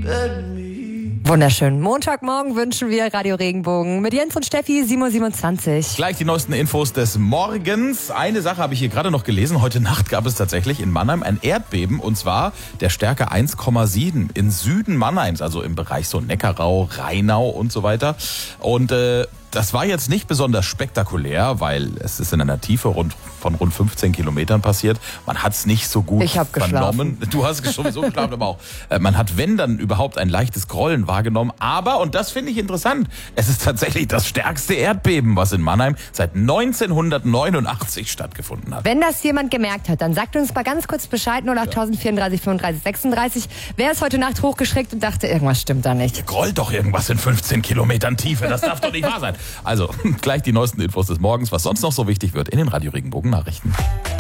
Wunderschönen Montagmorgen wünschen wir Radio Regenbogen mit Jens und Steffi, 7.27 Uhr. Gleich die neuesten Infos des Morgens. Eine Sache habe ich hier gerade noch gelesen. Heute Nacht gab es tatsächlich in Mannheim ein Erdbeben, und zwar der Stärke 1,7 im Süden Mannheims, also im Bereich so Neckarau, Rheinau und so weiter. Und das war jetzt nicht besonders spektakulär, weil es ist in einer Tiefe von rund 15 Kilometern passiert. Man hat es nicht so gut vernommen. Du hast sowieso geschlafen, aber auch man hat, wenn dann überhaupt, ein leichtes Grollen wahrgenommen. Aber, und das finde ich interessant, es ist tatsächlich das stärkste Erdbeben, was in Mannheim seit 1989 stattgefunden hat. Wenn das jemand gemerkt hat, dann sagt uns mal ganz kurz Bescheid, 08000 34 35 36. Wer ist heute Nacht hochgeschreckt und dachte, irgendwas stimmt da nicht? Grollt doch irgendwas in 15 Kilometern Tiefe, das darf doch nicht wahr sein. Also, gleich die neuesten Infos des Morgens, was sonst noch so wichtig wird in den Radio Regenbogen Nachrichten.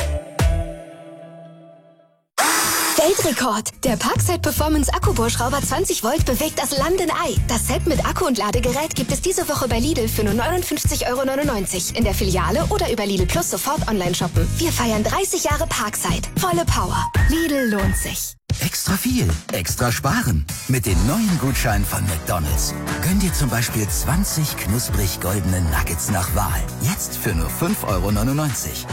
Weltrekord! Der Parkside Performance Akkubohrschrauber 20 Volt bewegt das Landenei. Das Set mit Akku und Ladegerät gibt es diese Woche bei Lidl für nur 59,99 € in der Filiale oder über Lidl Plus sofort online shoppen. Wir feiern 30 Jahre Parkside. Volle Power. Lidl lohnt sich. Extra viel, extra sparen. Mit den neuen Gutscheinen von McDonald's. Gönn dir zum Beispiel 20 knusprig goldene Nuggets nach Wahl. Jetzt für nur 5,99 €.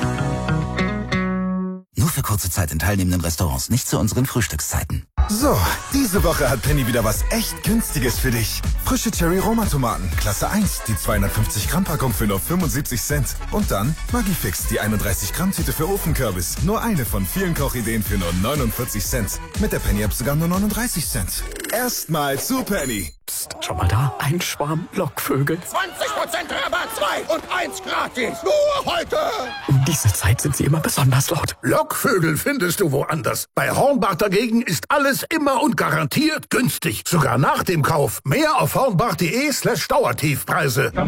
Nur für kurze Zeit in teilnehmenden Restaurants, nicht zu unseren Frühstückszeiten. So, diese Woche hat Penny wieder was echt Günstiges für dich. Frische Cherry-Roma-Tomaten, Klasse 1, die 250 Gramm Packung für nur 75 Cent. Und dann Maggi-Fix, die 31 Gramm Tüte für Ofenkürbis. Nur eine von vielen Kochideen für nur 49 Cent. Mit der Penny-App sogar nur 39 Cent. Erstmal zu Penny. Psst, schau mal da, ein Schwarm Lockvögel. 20% Rabatt, 2 und 1 gratis. Nur heute. Um diese Zeit sind sie immer besonders laut. Lockvögel findest du woanders. Bei Hornbach dagegen ist alles immer und garantiert günstig. Sogar nach dem Kauf. Mehr auf hornbach.de/Dauertiefpreise.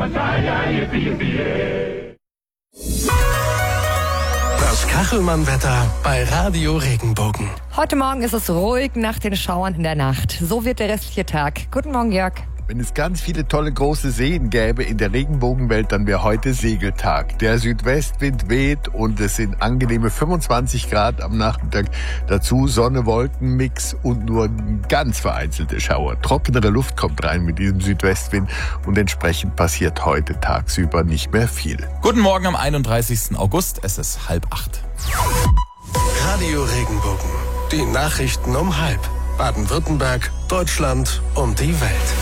Das Kachelmann-Wetter bei Radio Regenbogen. Heute Morgen ist es ruhig nach den Schauern in der Nacht. So wird der restliche Tag. Guten Morgen, Jörg. Wenn es ganz viele tolle große Seen gäbe in der Regenbogenwelt, dann wäre heute Segeltag. Der Südwestwind weht und es sind angenehme 25 Grad am Nachmittag. Dazu Sonne, Wolkenmix und nur ganz vereinzelte Schauer. Trockenere Luft kommt rein mit diesem Südwestwind und entsprechend passiert heute tagsüber nicht mehr viel. Guten Morgen am 31. August, es ist 7:30. Radio Regenbogen. Die Nachrichten um 7:30. Baden-Württemberg, Deutschland und die Welt.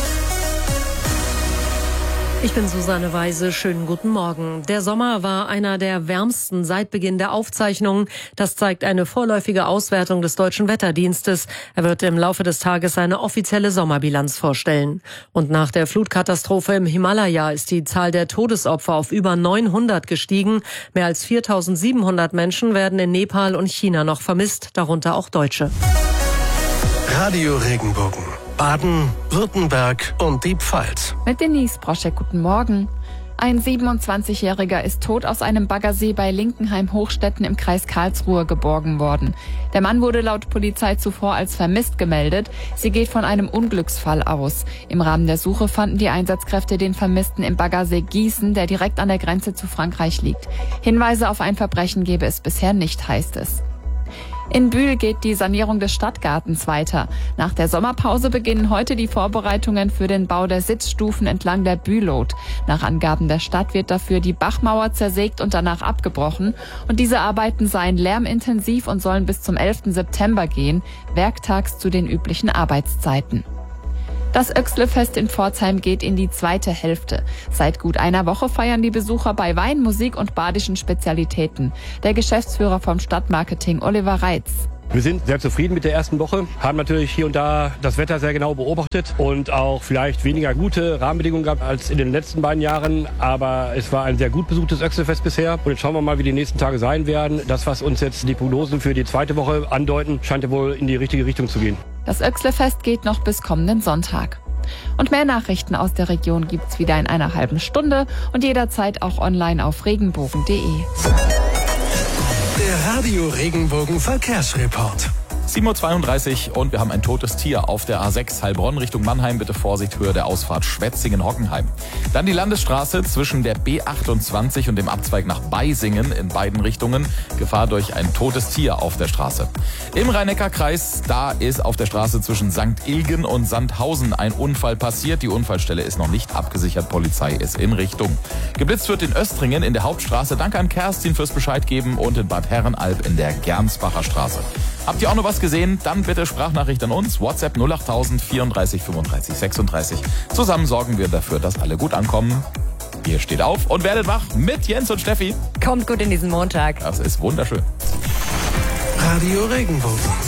Ich bin Susanne Weise. Schönen guten Morgen. Der Sommer war einer der wärmsten seit Beginn der Aufzeichnungen. Das zeigt eine vorläufige Auswertung des Deutschen Wetterdienstes. Er wird im Laufe des Tages seine offizielle Sommerbilanz vorstellen. Und nach der Flutkatastrophe im Himalaya ist die Zahl der Todesopfer auf über 900 gestiegen. Mehr als 4.700 Menschen werden in Nepal und China noch vermisst, darunter auch Deutsche. Radio Regenbogen. Baden, Württemberg und die Pfalz. Mit Denise Broschek, guten Morgen. Ein 27-Jähriger ist tot aus einem Baggersee bei Linkenheim-Hochstetten im Kreis Karlsruhe geborgen worden. Der Mann wurde laut Polizei zuvor als vermisst gemeldet. Sie geht von einem Unglücksfall aus. Im Rahmen der Suche fanden die Einsatzkräfte den Vermissten im Baggersee Gießen, der direkt an der Grenze zu Frankreich liegt. Hinweise auf ein Verbrechen gebe es bisher nicht, heißt es. In Bühl geht die Sanierung des Stadtgartens weiter. Nach der Sommerpause beginnen heute die Vorbereitungen für den Bau der Sitzstufen entlang der Bühlot. Nach Angaben der Stadt wird dafür die Bachmauer zersägt und danach abgebrochen. Und diese Arbeiten seien lärmintensiv und sollen bis zum 11. September gehen, werktags zu den üblichen Arbeitszeiten. Das Oechsle-Fest in Pforzheim geht in die zweite Hälfte. Seit gut einer Woche feiern die Besucher bei Wein, Musik und badischen Spezialitäten. Der Geschäftsführer vom Stadtmarketing, Oliver Reitz. Wir sind sehr zufrieden mit der ersten Woche, haben natürlich hier und da das Wetter sehr genau beobachtet und auch vielleicht weniger gute Rahmenbedingungen gehabt als in den letzten beiden Jahren. Aber es war ein sehr gut besuchtes Oechsle-Fest bisher. Und jetzt schauen wir mal, wie die nächsten Tage sein werden. Das, was uns jetzt die Prognosen für die zweite Woche andeuten, scheint ja wohl in die richtige Richtung zu gehen. Das Oechsle-Fest geht noch bis kommenden Sonntag. Und mehr Nachrichten aus der Region gibt's wieder in einer halben Stunde und jederzeit auch online auf regenbogen.de. Der Radio Regenbogen Verkehrsreport. 7:32 Uhr und wir haben ein totes Tier auf der A6 Heilbronn Richtung Mannheim. Bitte Vorsicht, Höhe der Ausfahrt Schwetzingen-Hockenheim. Dann die Landesstraße zwischen der B28 und dem Abzweig nach Beisingen in beiden Richtungen. Gefahr durch ein totes Tier auf der Straße. Im Rhein-Neckar-Kreis, da ist auf der Straße zwischen St. Ilgen und Sandhausen ein Unfall passiert. Die Unfallstelle ist noch nicht abgesichert. Polizei ist in Richtung. Geblitzt wird in Östringen in der Hauptstraße. Danke an Kerstin fürs Bescheid geben und in Bad Herrenalb in der Gernsbacher Straße. Habt ihr auch noch was gesehen? Dann bitte Sprachnachricht an uns. WhatsApp 08000 34 35 36. Zusammen sorgen wir dafür, dass alle gut ankommen. Ihr steht auf und werdet wach mit Jens und Steffi. Kommt gut in diesen Montag. Das ist wunderschön. Radio Regenbogen.